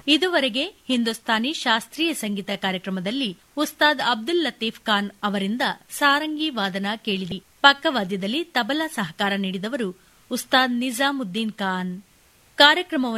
ಇದುವರೆಗೆ ಹಿಂದೂಸ್ತಾನಿ ಶಾಸ್ತ್ರೀಯ ಸಂಗೀತ ಕಾರ್ಯಕ್ರಮದಲ್ಲಿ ಉಸ್ತಾದ್ ಅಬ್ದುಲ್ ಲತೀಫ್ ಖಾನ್ ಅವರಿಂದ ಸಾರಂಗಿ ವಾದನ ಕೇಳಿದಿ. ಪಕ್ಕವಾದ್ಯದಲ್ಲಿ ತಬಲಾ ಸಹಕಾರ ನೀಡಿದವರು ಉಸ್ತಾದ್ ನಿಜಾಮುದ್ದೀನ್ ಖಾನ್. ಕಾರ್ಯಕ್ರಮವನ್ನು